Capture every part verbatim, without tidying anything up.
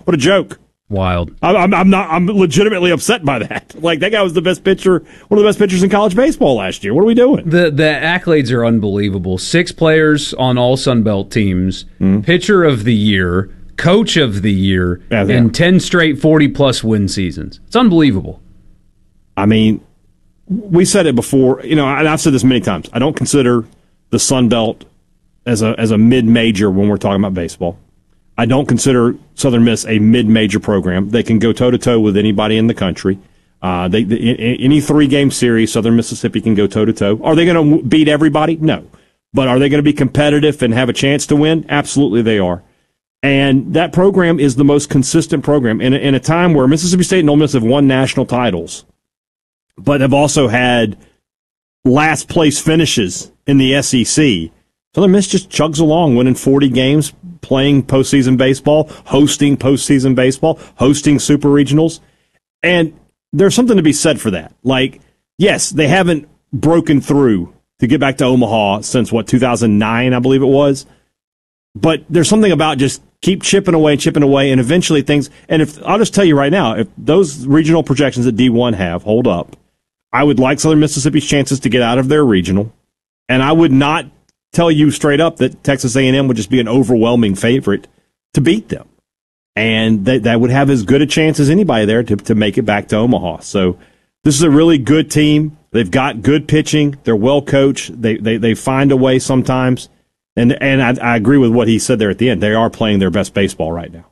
What a joke. Wild. I'm, I'm not. I'm legitimately upset by that. Like, that guy was the best pitcher, one of the best pitchers in college baseball last year. What are we doing? The the accolades are unbelievable. Six players on all Sun Belt teams, mm-hmm. pitcher of the year, coach of the year, yeah, yeah. and ten straight forty-plus win seasons. It's unbelievable. I mean, we said it before, you know, and I've said this many times. I don't consider the Sun Belt as a as a mid-major when we're talking about baseball. I don't consider Southern Miss a mid-major program. They can go toe-to-toe with anybody in the country. Uh, they, they any three-game series, Southern Mississippi can go toe-to-toe. Are they going to beat everybody? No. But are they going to be competitive and have a chance to win? Absolutely they are. And that program is the most consistent program. In a, in a time where Mississippi State and Ole Miss have won national titles, but have also had last-place finishes in the S E C, Southern Miss just chugs along, winning forty games, playing postseason baseball, hosting postseason baseball, hosting super regionals. And there's something to be said for that. Like, yes, they haven't broken through to get back to Omaha since, what, two thousand nine, I believe it was. But there's something about just keep chipping away, chipping away, and eventually things. And if I'll just tell you right now, if those regional projections that D one have hold up, I would like Southern Mississippi's chances to get out of their regional. And I would not tell you straight up that Texas A and M would just be an overwhelming favorite to beat them. And that, that would have as good a chance as anybody there to, to make it back to Omaha. So this is a really good team. They've got good pitching. They're well coached. They they, they find a way sometimes. And and I, I agree with what he said there at the end. They are playing their best baseball right now.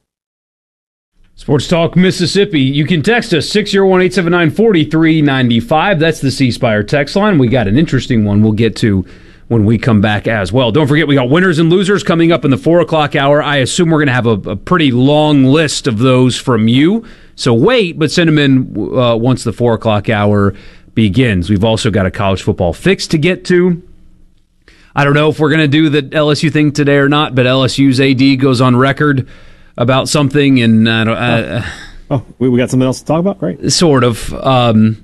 Sports Talk Mississippi. You can text us six oh one, eight seven nine, four three nine five. That's the C Spire text line. We got an interesting one we'll get to when we come back as well. Don't forget, we got winners and losers coming up in the four o'clock hour. I assume we're going to have a, a pretty long list of those from you. So wait, but send them in uh, once the four o'clock hour begins. We've also got a college football fix to get to. I don't know if we're going to do the L S U thing today or not, but L S U's A D goes on record about something, and I don't. Uh, oh, we we got something else to talk about, right? Sort of. Um,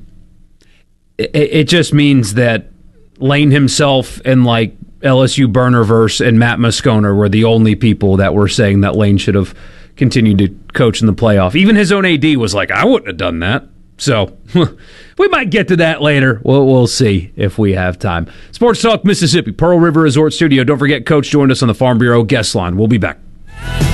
it, it just means that Lane himself and like L S U Burnerverse and Matt Moscona were the only people that were saying that Lane should have continued to coach in the playoff. Even his own A D was like, I wouldn't have done that. So we might get to that later. We'll, we'll see if we have time. Sports Talk Mississippi, Pearl River Resort Studio. Don't forget, Coach joined us on the Farm Bureau guest line. We'll be back.